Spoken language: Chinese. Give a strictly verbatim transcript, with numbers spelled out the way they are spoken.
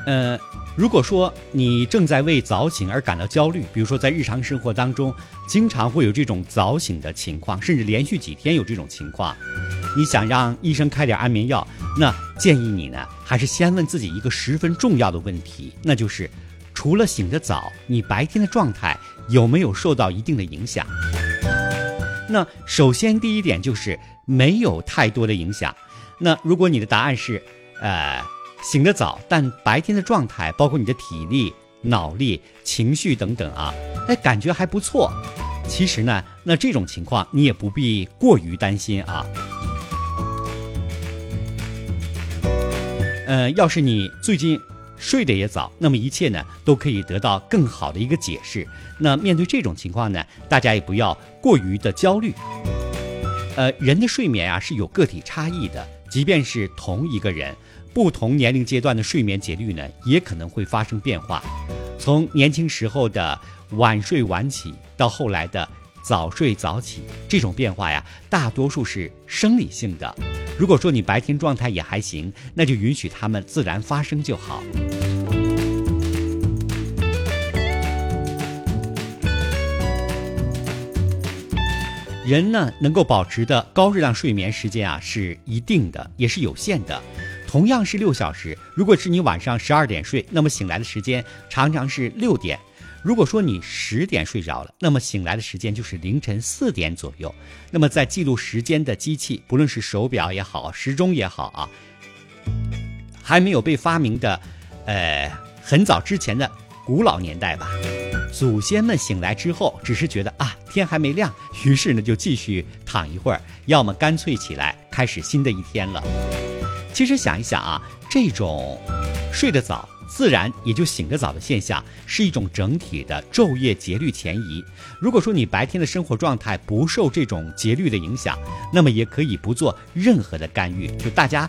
呃，如果说你正在为早醒而感到焦虑，比如说在日常生活当中经常会有这种早醒的情况，甚至连续几天有这种情况，你想让医生开点安眠药，那建议你呢还是先问自己一个十分重要的问题，那就是除了醒得早，你白天的状态有没有受到一定的影响。那首先第一点就是没有太多的影响。那如果你的答案是呃醒得早，但白天的状态包括你的体力、脑力、情绪等等啊，哎，感觉还不错，其实呢，那这种情况你也不必过于担心啊。呃，要是你最近睡得也早，那么一切呢都可以得到更好的一个解释。那面对这种情况呢，大家也不要过于的焦虑。呃，人的睡眠啊是有个体差异的，即便是同一个人，不同年龄阶段的睡眠节律呢也可能会发生变化。从年轻时候的晚睡晚起到后来的早睡早起，这种变化呀大多数是生理性的。如果说你白天状态也还行，那就允许它们自然发生就好。人呢能够保持的高热量睡眠时间啊是一定的，也是有限的。同样是六小时，如果是你晚上十二点睡，那么醒来的时间常常是六点。如果说你十点睡着了，那么醒来的时间就是凌晨四点左右。那么在记录时间的机器，不论是手表也好，时钟也好啊，还没有被发明的，呃，很早之前的古老年代吧，祖先们醒来之后，只是觉得啊天还没亮，于是呢就继续躺一会儿，要么干脆起来开始新的一天了。其实想一想啊，这种睡得早自然也就醒得早的现象，是一种整体的昼夜节律前移。如果说你白天的生活状态不受这种节律的影响，那么也可以不做任何的干预，就大家